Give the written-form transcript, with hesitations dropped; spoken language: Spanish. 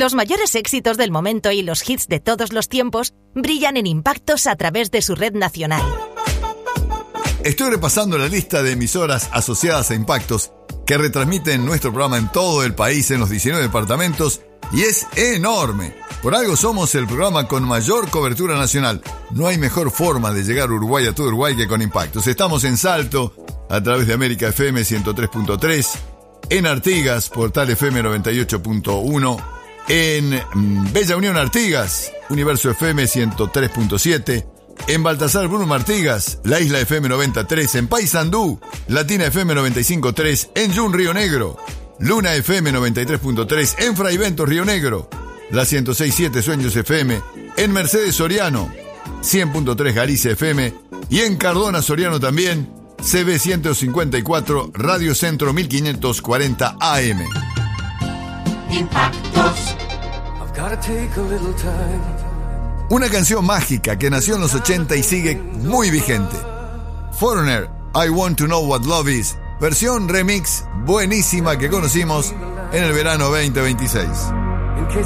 Los mayores éxitos del momento y los hits de todos los tiempos brillan en Impactos a través de su red nacional. Estoy repasando la lista de emisoras asociadas a Impactos que retransmiten nuestro programa en todo el país, en los 19 departamentos, y es enorme. Por algo somos el programa con mayor cobertura nacional. No hay mejor forma de llegar a Uruguay, a todo Uruguay, que con Impactos. Estamos en Salto, a través de América FM 103.3, en Artigas, Portal FM 98.1, en Bella Unión Artigas, Universo FM 103.7, en Baltasar Brum Artigas, La Isla FM 93, en Paysandú, Latina FM 95.3, en Yun Río Negro, Luna FM 93.3, en Fraiventos Río Negro, la 106.7 Sueños FM, en Mercedes Soriano, 100.3 Galicia FM, y en Cardona Soriano también, CB 154, Radio Centro 1540 AM. Impactos. Una canción mágica que nació en los 80 y sigue muy vigente. Foreigner, I Want to Know What Love Is, versión remix buenísima que conocimos en el verano 2026.